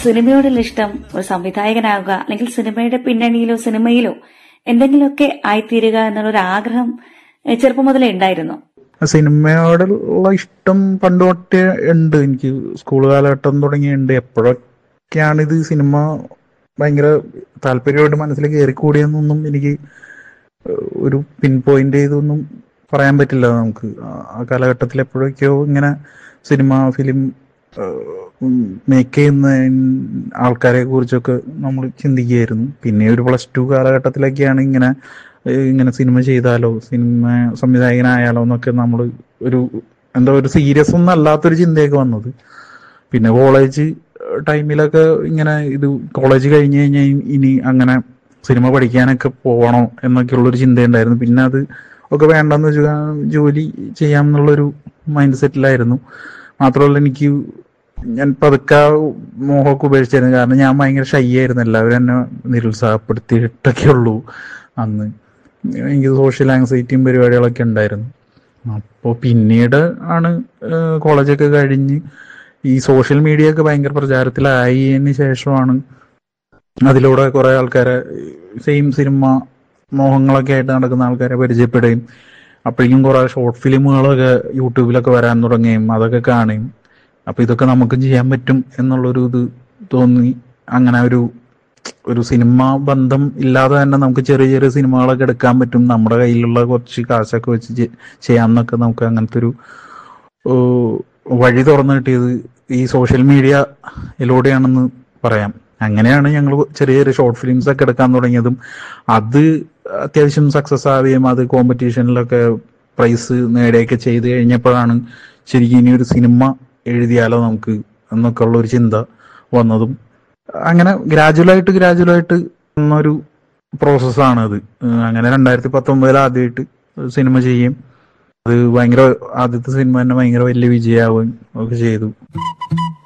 സിനിമയോടുള്ള ഇഷ്ടം ഒരു സംവിധായകനാവുക അല്ലെങ്കിൽ സിനിമയുടെ പിന്നണിയിലോ സിനിമയിലോ എന്തെങ്കിലുമൊക്കെ ആയിത്തീരുക എന്നുള്ളൊരു ആഗ്രഹം ചെറുപ്പം മുതലേ ഉണ്ടായിരുന്നു? സിനിമയോടുള്ള ഇഷ്ടം പണ്ട് തൊട്ടേ ഉണ്ട്. എനിക്ക് സ്കൂൾ കാലഘട്ടം തുടങ്ങിയുണ്ട്. എപ്പോഴൊക്കെയാണ് ഇത് സിനിമ ഭയങ്കര താല്പര്യമായിട്ട് മനസ്സിൽ കയറിക്കൂടിയെന്നൊന്നും എനിക്ക് ഒരു പിൻ പോയിന്റ് ചെയ്തൊന്നും പറയാൻ പറ്റില്ല നമുക്ക്. ആ കാലഘട്ടത്തിൽ എപ്പോഴൊക്കെയോ ഇങ്ങനെ ഫിലിം മേക്ക് ചെയ്യുന്ന ആൾക്കാരെ കുറിച്ചൊക്കെ നമ്മൾ ചിന്തിക്കുകയായിരുന്നു. പിന്നെ ഒരു +2 കാലഘട്ടത്തിലൊക്കെയാണ് ഇങ്ങനെ സിനിമ ചെയ്താലോ, സിനിമ സംവിധായകനായാലോ എന്നൊക്കെ നമ്മൾ ഒരു സീരിയസ് ഒന്നും അല്ലാത്തൊരു ചിന്തയൊക്കെ വന്നത്. പിന്നെ കോളേജ് ടൈമിലൊക്കെ കോളേജ് കഴിഞ്ഞ് കഴിഞ്ഞാൽ ഇനി അങ്ങനെ സിനിമ പഠിക്കാനൊക്കെ പോകണോ എന്നൊക്കെയുള്ളൊരു ചിന്തയുണ്ടായിരുന്നു. പിന്നെ അത് ഒക്കെ വേണ്ടെന്ന് വെച്ചാൽ ജോലി ചെയ്യാമെന്നുള്ളൊരു മൈൻഡ് സെറ്റിലായിരുന്നു. മാത്രമല്ല ഞാൻ പതുക്കെ മോഹമൊക്കെ ഉപേക്ഷിച്ചായിരുന്നു. കാരണം ഞാൻ ഭയങ്കര ഷൈ ആയിരുന്നു. എല്ലാവരും എന്നെ നിരുത്സാഹപ്പെടുത്തിയിട്ടൊക്കെ ഉള്ളൂ അന്ന്. എനിക്ക് സോഷ്യൽ ആങ്സൈറ്റിയും പരിപാടികളൊക്കെ ഉണ്ടായിരുന്നു. അപ്പോൾ പിന്നീട് ആണ് കോളേജൊക്കെ കഴിഞ്ഞ് ഈ സോഷ്യൽ മീഡിയ ഒക്കെ ഭയങ്കര പ്രചാരത്തിലായതിന് ശേഷമാണ് അതിലൂടെ കുറെ ആൾക്കാരെ സെയിം സിനിമ മോഹങ്ങളൊക്കെ ആയിട്ട് നടക്കുന്ന ആൾക്കാരെ പരിചയപ്പെടുകയും അപ്പോഴേക്കും കുറെ ഷോർട്ട് ഫിലിമുകളൊക്കെ യൂട്യൂബിലൊക്കെ വരാൻ തുടങ്ങുകയും അതൊക്കെ കാണുകയും അപ്പൊ ഇതൊക്കെ നമുക്കും ചെയ്യാൻ പറ്റും എന്നുള്ളൊരു ഇത് തോന്നി. അങ്ങനെ ഒരു സിനിമ ബന്ധം ഇല്ലാതെ തന്നെ നമുക്ക് ചെറിയ ചെറിയ സിനിമകളൊക്കെ എടുക്കാൻ പറ്റും, നമ്മുടെ കയ്യിലുള്ള കുറച്ച് കാശൊക്കെ വെച്ച് ചെയ്യാമെന്നൊക്കെ നമുക്ക് അങ്ങനത്തെ ഒരു വഴി തുറന്നു കിട്ടിയത് ഈ സോഷ്യൽ മീഡിയയിലൂടെയാണെന്ന് പറയാം. അങ്ങനെയാണ് ഞങ്ങൾ ചെറിയ ചെറിയ ഷോർട്ട് ഫിലിംസ് ഒക്കെ എടുക്കാൻ തുടങ്ങിയതും അത് അത്യാവശ്യം സക്സസ് ആവുകയും അത് കോമ്പറ്റീഷനിലൊക്കെ പ്രൈസ് നേടുകയൊക്കെ ചെയ്ത് കഴിഞ്ഞപ്പോഴാണ് ശരിക്കും ഇനി ഒരു സിനിമ എഴുതിയാലോ നമുക്ക് എന്നൊക്കെ ഉള്ള ഒരു ചിന്ത വന്നതും. അങ്ങനെ ഗ്രാജുവലായിട്ട് ഒരു പ്രോസസ്സാണ് അത്. അങ്ങനെ 2019 ആദ്യമായിട്ട് സിനിമ ചെയ്യും. അത് ആദ്യത്തെ സിനിമ തന്നെ ഭയങ്കര വലിയ വിജയമാവുകയും ഒക്കെ ചെയ്തു.